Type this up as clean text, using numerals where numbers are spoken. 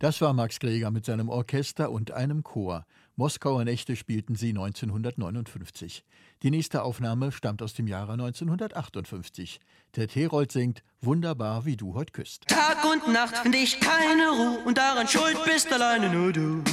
Das war Max Greger mit seinem Orchester und einem Chor. Moskauer Nächte spielten sie 1959. Die nächste Aufnahme stammt aus dem Jahre 1958. Ted Herold singt »Wunderbar, wie du heut küsst«. Tag und Nacht find ich keine Ruhe und daran schuld bist alleine nur du.